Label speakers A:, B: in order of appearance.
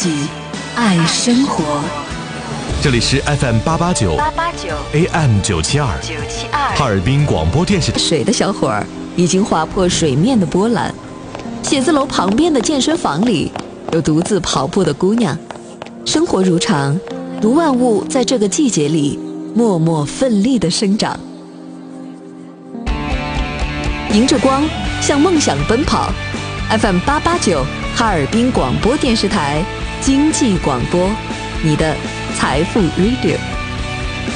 A: 己，爱生活。
B: 这里是 FM889 AM972 哈尔滨广播电视台。
A: 水的小伙儿已经划破水面的波澜，写字楼旁边的健身房里有独自跑步的姑娘。生活如常，如万物在这个季节里默默奋力地生长。迎着光，向梦想奔跑。FM889 哈尔滨广播电视台经济广播，你的财富 Radio。